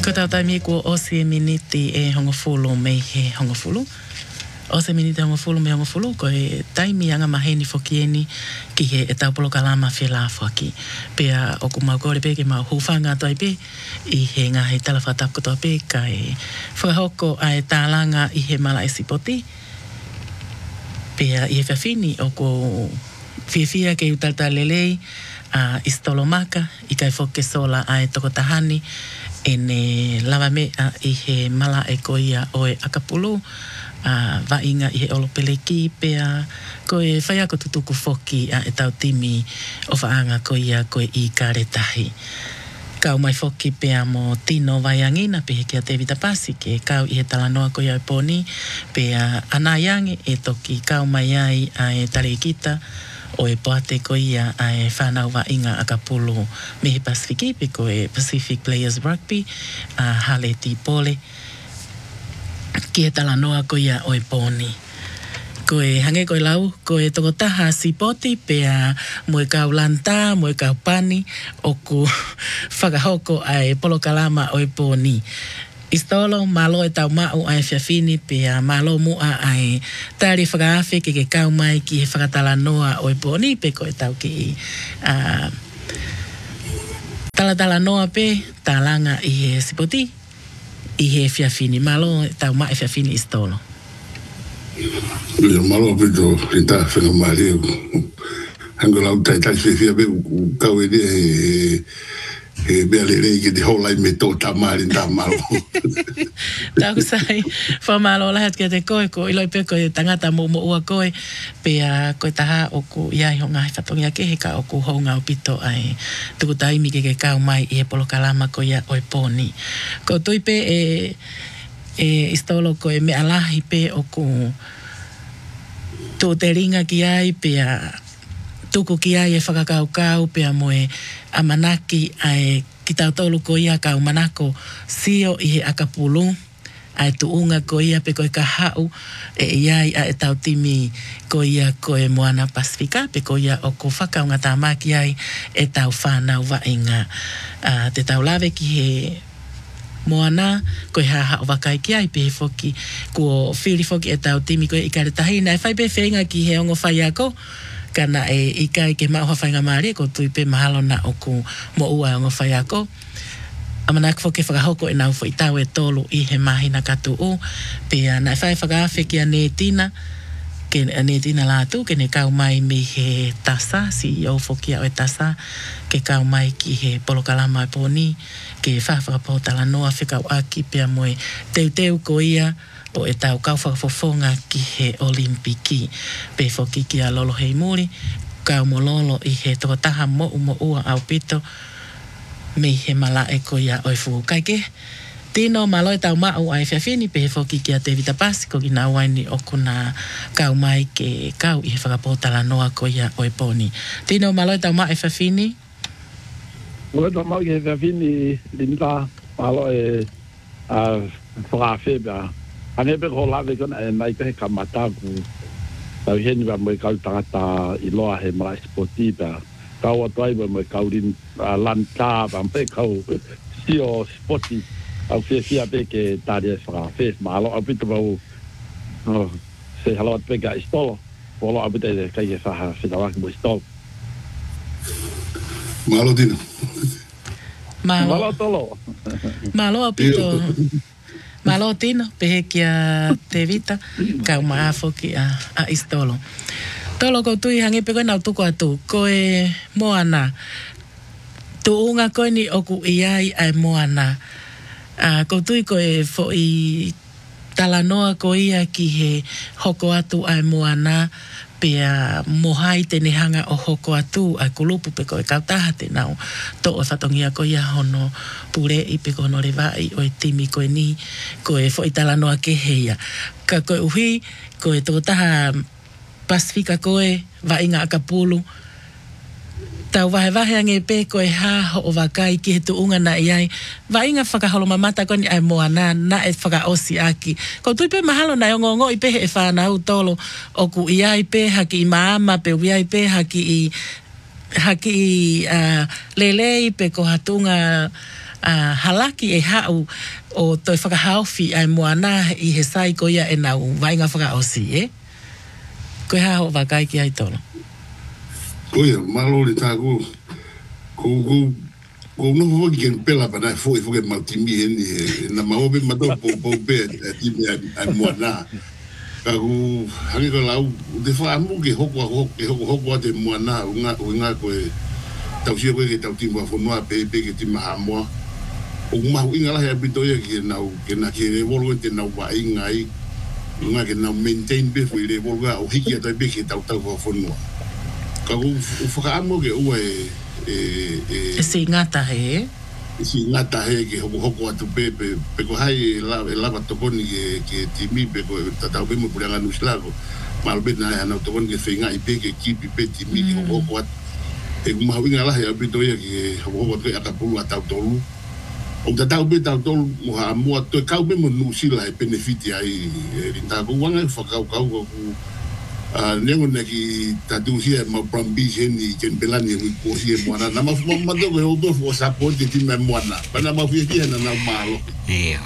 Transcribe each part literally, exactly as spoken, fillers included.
Ko tau taimi ko o se miniti e hongofulu me he hongofulu. O se miniti hongofulu me hongofulu ko e taimi anga maheni fokieni ki he e tau polo kalama whila whaki. Pea o ku mau kore pe ke mau hufanga toi pe i he ngā he talawhatako toa pe ka e whakahoko a e tālanga i he mala e sipoti. Pea i he whawhini o ko whiawhia ke utalta lelei a istolomaka i kai whoke sola a e toko tahani e ne lawa mea i he mala e koia o e akapulu a va inga i he olopeleki pea ko e whai ako tutuku whoki a e tau timi o whaanga koia koe i karetahi. Kau mai whoki pea mo tino vaiangina pe he kia te vitapasi ke kau i he talanoa koia e poni pea anayangi e toki kau mai ai a e tarekita o e poate koia a e whanau wa inga akapulu me he Pasifiki pe ko e Pacific Players Rugby a hale ti pole ki e talanoa koia o e poni. Ko e hange koe lau, ko e toko taha sipoti pea mo e kau lanta, mo e kau pani o ku whakahoko a e polo kalama o e poni. Istolo, malo e tau mau a e whiawhini pea malo mua a e tari whakaafe ke ke kau mai ki he whakatalanoa o e poni pe ko e tau ki uh, talatalanoa pe talanga i he sipoti i he whiawhini. Malo e tau mai e whiawhini istolo. Ia malo pito i tā whenga maari hango lau tai tai whiawhia me kau e ne e e mea lere ki te holai me tō tā maari tā malo. Tau sai, whamalo lahat kia te koe ko iloi pe koe tangata mo mo ua koe pea koe taha o ku iai ho ngai whatongia ke heka o ku honga o pito ai tuku taimi ke ke kau mai i he polo kalama ko ia o e poni. Ko tui pe e e istolo ko e mea lahi pe o ku tō te ringa ki ai pea tuku ki ai e whakakaukau pea mo e amanaki ai ki tau tolu ko ia kau manako sio i he akapulu ai tuunga ko ia pe koe ka hau e iai a e tau timi ko ia ko e moana Pasifika pe ko ia o ko whakaunga tā maki ai e tau whanau wa inga uh, te tau lawe ki he moana koe haha o wakai ki ai pe foki ko whiri foki e tau timi koe i karetahi na e whai pe whenga ki he ongo whai ako kana e ikai ke mauha whainga maari ko tui pe mahalo na o ku mo ua ongo whai ako amanak foke whakahoko e nau fo i tau e tolu i he mahina katu o pe na e whai whakawhi ki a ne tina ke ne tina lātu ke ne kau mai me he tasa si o foki o e tasa ke kau mai ki he polo kalama e poni ke whawhakapo talanoa whikau aki pea moe teu teu ko ia o e tau kau whakafofonga ki he olimpiki pe foki ki a lolo hei muri kau mo lolo i he toko taha mo umo ua au pito me he mala e ko ia o e fukaike tino malo e tau mau ai whiawhini pe he foki ki a te vitapasi ko ki nā waini o kuna kau mai ke kau i he whakapo talanoa ko ia o e poni. Tino malo e tau mau e whiawhini? Mo e tau mau i he whiawhini linda malo e a whakawhi bea ane pe ko lawe kona e mai pehe ka mataku tau heni wa mo e kau tangata i loa he mara sporti bea kau atuai wa mo e kau rin lanta wa mpe kau sio sporti au fia fia pe ke tari e whakawhi malo au pita wau se halo at pe ka istolo polo au pita e kai e whaha whitawaki mo istolo Malo tino. Malo. Malo tolo. Malo au pito. Malo tino, pehe kia te vita, kau maa foki a, a istolo. Tolo ko tui hangi pe koe nau tuku atu, koe moana. Tuunga koe ni oku iai ai moana. Uh, ko tui koe fo i talanoa ko ia ki he hoko atu ai moana, pea mohai te nehanga o hoko atu ai kulupu pe koe kautaha te nau to o whatongia ko ia hono pure i pe kono rewai o e timi koe ni koe fo i talanoa ke heia ka koe uhi koe toko taha Pasifika koe wa inga akapulu tau wahe wahe ange pe koe ha ho o wakai ki he tuunga na iai wa inga whakaholo mamata koe ni ai moana na e whakaosi aki ko tui pe mahalo na yongongo i pe he e whanau tolo o ku iai pe haki i maama pe uiai pe haki i haki i uh, lelei pe ko hatunga a halaki e hau o toi whakahauwhi ai moana i he sai ko ia e nau vainga whakaosi, e? Koe ha ho wakai ki ai tono. Koe, malo le tā ko, ko, ko, ko no fo ki ken pela pa na fo i fo ke mautimi e ni, na maobe mato po po pe a timi ai moana. Ka ku, hangi ko lau, te wha amu ke hoko a hoko, ke hoko hoko a te moana, unga, unga koe, tau sia koe ke tau timu a whanua pe pe ke tima hamoa. O mahu inga lahi a pito ia ki nau, ke na ki re wolo te nau wa inga ai, unga ke nau maintain pe fo i re wolo ga o hiki a tai pe ke tau tau whanua. Ka ku, u whakaamo ke ua e, e, e... E si ngata he, e? E si ngata he ke hoko hoko atu pe, pe, pe ko hai e lava, e lava tokoni ke, ke timi pe ko tatau pe mo purianga nusilako. Malo pe na e hanau tokoni ke whainga i pe ke kipi pe timi ke hoko hoko atu. E kumahu inga lahi a pito ia ki hoko hoko atu e akapulu a tau tolu. O ta tau pe tau tolu moha mua toi kau pe mo nusila e benefiti ai e rintako wanga e whakau kau kau nengo na ki tatu sia ma prambi ni ken pelani ni posi e moana na ma ma ma do ko do fo support ti me moana pana ma fi ki na na malo io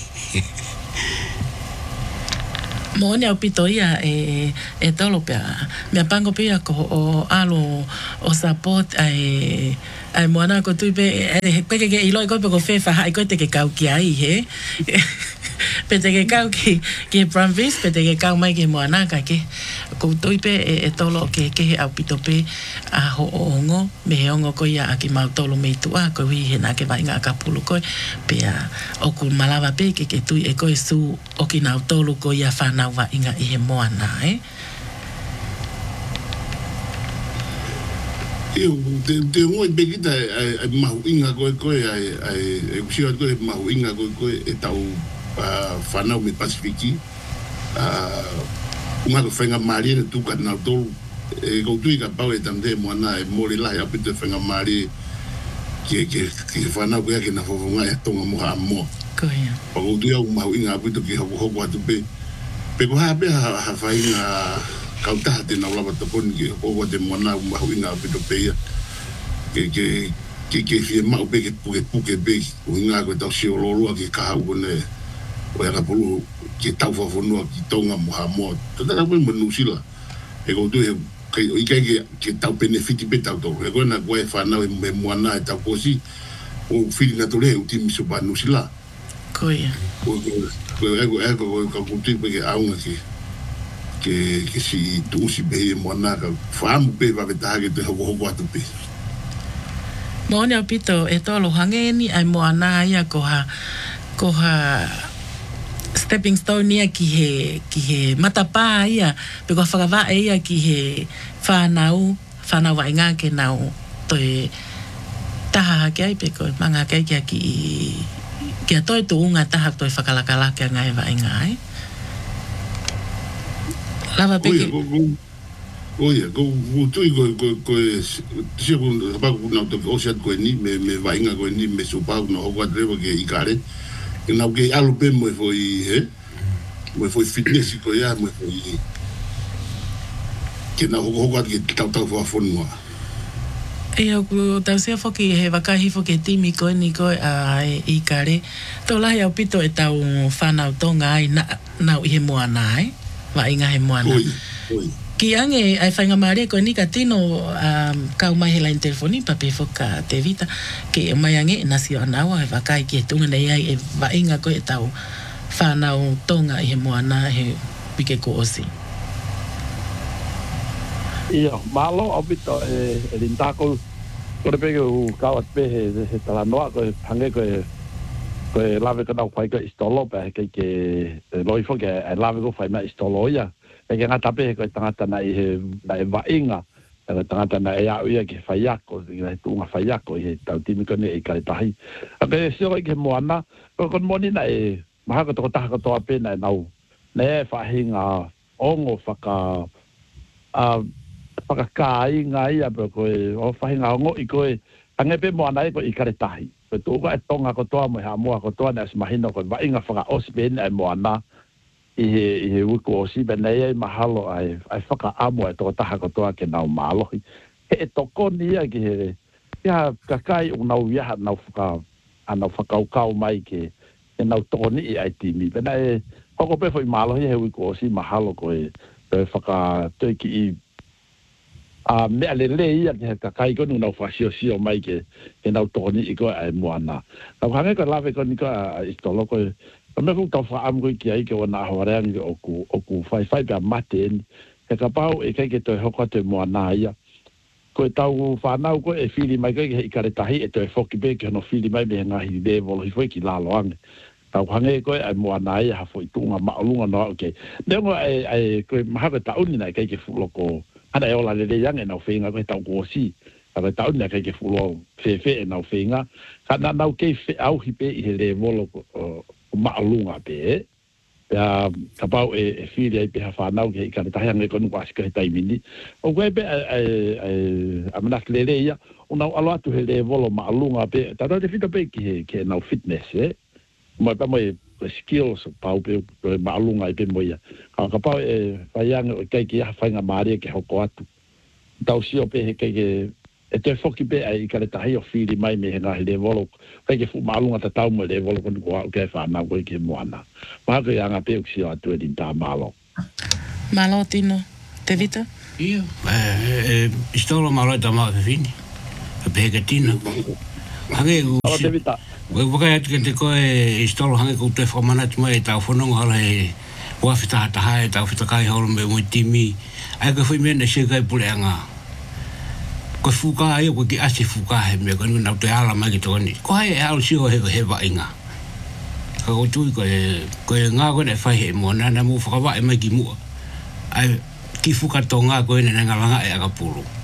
Moone au pito ia e, e tolo pea. Mea pango pia ko o alo o support ai, ai moana ko tui pe, e peke ke iloi koe pe ko whewha hai koe te ke kau ki ai he. Pe te ke kau ki, ki Brumbies, pe te ke kau mai ki moana ka ke. Ko tui pe e, e tolo ke ke he au pito pe a ho o ongo, me he ongo ko ia a ki mau tolo mei tua, ko hui he na ke vainga ka pulu koe. Pe a o ku malawa pe ke ke tui e koe su o ki nau tolo ko ia whanau wa inga i he moana, eh? Io, te, te ngoi pekita ai mahu inga koe koe ai, ai, e kusiwa koe mahu inga koe koe e tau whanau me Pasifiki. Unga ko whenga maari e tuka nau tolu. E koutui ka pau e tamte moana e mori lahi apito e whenga maari ke, ke, ke whanau koe ake na whawhunga e tonga moha amoa. Koe. Pa koutui au mahu inga apito ki hoko hoko atu pe. Pe ko hape ha ha whainga kautaha te nau lava taponi ke hoko te moana au mahu inga apito pe ia. Ke ke ke ke fie mau pe ke puke puke pe o inga koe tau si ololua ke kahau kone o ea kapulu ke tau whawhonua ki tonga moha moa. Tata ka koe manusila. E koutui he kai o ikai ke ke tau benefiti pe tau tau. E koe na koe whanau e moana e tau kosi o whiri na tole e uti miso pa nusila. Koe. Koe eko eko koe ka kutu pe ke aunga ke ke ke si tuusi pe e moana ka whaamu pe wawetaha ke te hoko hoko atu pe. Moone au pito e tolo hangeni ai moana ia ko ha ko ha stepping stone ia ki he ki he matapa ia pe ko whakawha ia ki he whanau whanau wainga ke nau toi taha ke ai pe ko manga ke ki ki kia toi tu unga taha toi whakalakala kia ngai wa ingai. Lava peki. Oia, ko tui ko ko ko sia ko ba ko na to o sia ko ni me me wa inga ko ni me so pa no ko adreva ke ikare. E na ke alu pe mo foi he. Mo foi fitness ko ya mo foi. Ke na ho ko ke tau tau fo fonua. E au tau sea foki he wakahi foki timi koe ni koe a i kare. Tō lahi au pito e tau whanau tonga ai na, nau i he moana ai. Wa inga he moana. Oi, oi. Ki ange ai whainga maare koe ni ka tino um, kau mai he lain telefoni pa pe foka te vita. Ke mai ange nasi o anawa he wakai ki he tunga nei ai e wa inga koe e tau whanau tonga i he moana he pike ko osi. Ia, malo au pito e, e rintako kore peke u kawat pe he, he talanoa koe pange koe koe lawe ka nau whai koe istolo pe he ke loi fo ke e lawe ko whai ma istolo ia e ke ngata pe he koe tangata na i he na e wainga e koe tangata na e au ia ke whai ako i he tunga whai ako i he tau timi kone e kare tahi a ke sio i ke moana koe kon moni na e maha ko toko taha katoa pe na e nau na e whahinga ongo whaka a whakakai ngā ia pe koe o whahinga ongo i koe angepe mo anai ko i kare tahi. Pe tūka e tonga kotoa mo hea mua kotoa na esimahino koe wainga whaka osi bene ai mo ana i he, i he wiku osi bene ei mahalo ai, ai whaka amo e toko taha kotoa ke nau maalohi. He e toko ni ia ki he ia kakai o nau iaha nau whaka ana whakaukau mai ke e nau tōni i ai timi. Pena e hoko pe foi malo he hui ko si mahalo ko e e whaka tui ki i a mea le le ia ke ka kai ko nau whasio sio mai ke e nau tōni i ko ai moana. Nau hange ka lawe ko ni ko a istolo ko e ka me kuk tau wha amgui ki ai ke o nā hawareangi o ku o ku whai whai pia mate eni. Ke ka pau e kai ke toi hoko te moana ia. Ko e tau whanau ko e whiri mai ko e ikare tahi e toi whoki be ke no whiri mai me ngahi be volo i whai ki lalo ange. Tau hange ko e moana ia ha fo i tunga maalunga no okay. Nengo e e ko mahaka tauni na kai ke fulo ko ana e ola le le yang e nau whenga ko e tau ko si. Ka tauni na kai ke fulo fe fe e nau whenga. Ka na nau kei fe au hi pe i he le volo ko maalunga pe. Ya kapau e whiri ai pe ha whanau ke ikare tahi ange ko nu kwasi ka he taimini. O koe pe e amanak le le ia o nau alo atu he le volo maalunga pe. Tata te whita pe ki he ke nau fitness e. Mai pa mai skills pau pe maalunga i pe moia. Ka ka pau e whaianga o kai ki a whainga maare ke hoko atu. Tau sio pe he kai ke e te whoki pe ai ka le tahi o whiri mai me he ngahi le volo. Kai ke fu maalunga ta tau mo le volo koni kua o kai whanau koi ke moana. Maha kai anga pe uksio atu e din tā malo. Malo tino, te vita? Ia, istolo malo e ta maa whiwhini. Pe ke tino. Hange u... Awa te vita. Wakai atu ke te koe istolo hange kou te whamanati mai e tau whanonga hala e wawhita hataha e tau whitakai holo me mui timi. Ai ka whi mena se kai pule anga. Ko fuka ai ko ki asi fuka he me ko nau te ala mai ki toni. Ko hai e al sio he he va inga. Ka ko tui ko e ko e nga ko ne fai he mo na na mu fuka va e mai ki mu. Ai ki fuka tonga ko ne nga langa e aga pulu.